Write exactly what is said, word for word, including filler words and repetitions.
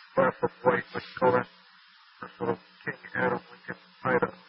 glass of white, what you call that, that little King Adam Lincoln Ida